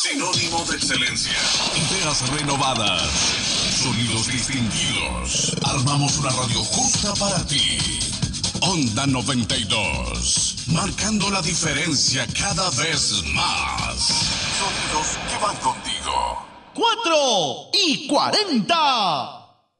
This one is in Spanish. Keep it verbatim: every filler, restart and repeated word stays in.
sinónimo de excelencia. Ideas renovadas, sonidos distinguidos. Armamos una radio justa para ti. Onda noventa y dos, marcando la diferencia cada vez más. Sonidos que van contigo. Cuatro y cuarenta.